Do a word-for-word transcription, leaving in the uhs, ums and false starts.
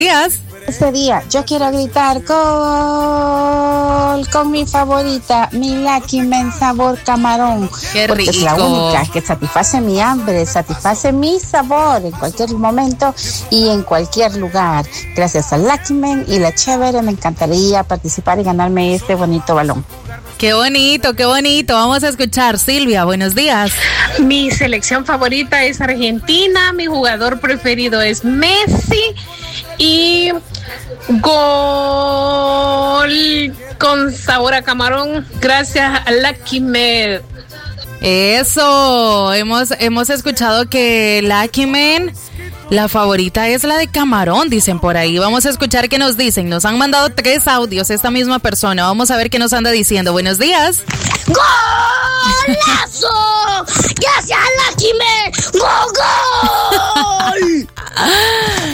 días. Este día yo quiero gritar gol con mi favorita, mi Lucky Men sabor camarón. Qué porque rico. Es la única que satisface mi hambre, satisface mi sabor en cualquier momento y en cualquier lugar. Gracias a Lucky Men y la chévere, me encantaría participar y ganarme este bonito balón. Qué bonito, qué bonito. Vamos a escuchar. Silvia, buenos días. Mi selección favorita es Argentina, mi jugador preferido es Messi y gol con sabor a camarón gracias a Lucky Men. Eso, hemos, hemos escuchado que Lucky Men, la favorita es la de camarón, dicen por ahí. Vamos a escuchar qué nos dicen. Nos han mandado tres audios esta misma persona. Vamos a ver qué nos anda diciendo. Buenos días. ¡Golazo! ¡Gracias a Lucky Men! ¡Gol, gol!